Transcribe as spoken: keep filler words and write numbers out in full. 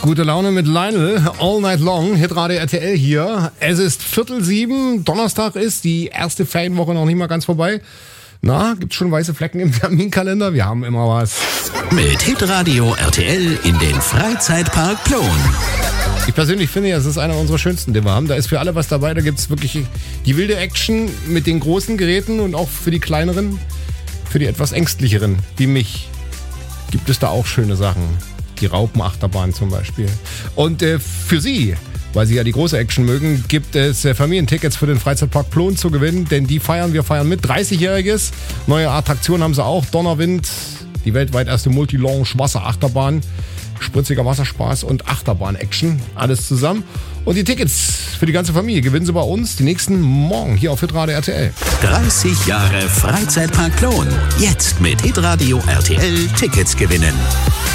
Gute Laune mit Lionel, all night long, Hitradio R T L hier. Es ist Viertel sieben, Donnerstag ist die erste Ferienwoche noch nicht mal ganz vorbei. Na, gibt's schon weiße Flecken im Terminkalender? Wir haben immer was. Mit Hitradio R T L in den Freizeitpark Plon. Ich persönlich finde ja, es ist einer unserer schönsten, den wir haben. Da ist für alle was dabei. Da gibt's wirklich die wilde Action mit den großen Geräten und auch für die kleineren, für die etwas ängstlicheren, wie mich, gibt es da auch schöne Sachen. Die Raupenachterbahn zum Beispiel. Und äh, für Sie, weil Sie ja die große Action mögen, gibt es äh, Familientickets für den Freizeitpark Plon zu gewinnen, denn die feiern, wir feiern mit. dreißigjähriges, neue Attraktion haben sie auch, Donnerwind, die weltweit erste Multi-Lounge Wasserachterbahn, spritziger Wasserspaß und Achterbahn-Action, alles zusammen. Und die Tickets für die ganze Familie gewinnen Sie bei uns die nächsten Morgen hier auf Hitradio R T L. dreißig Jahre Freizeitpark Plon. Jetzt mit Hitradio R T L Tickets gewinnen.